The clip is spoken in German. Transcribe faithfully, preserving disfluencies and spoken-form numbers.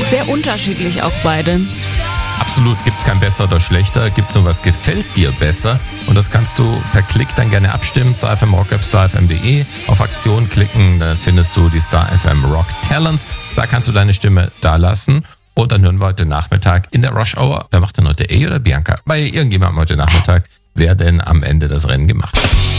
Sehr unterschiedlich auch beide. Absolut, gibt's kein besser oder schlechter, gibt's nur was gefällt dir besser und das kannst du per Klick dann gerne abstimmen, Star F M Rock App, star f m punkt de, auf Aktion klicken, dann findest du die Star F M Rock Talents, da kannst du deine Stimme da lassen und dann hören wir heute Nachmittag in der Rush Hour, wer macht denn heute, A oder Bianca? Bei irgendjemandem heute Nachmittag, wer denn am Ende das Rennen gemacht hat.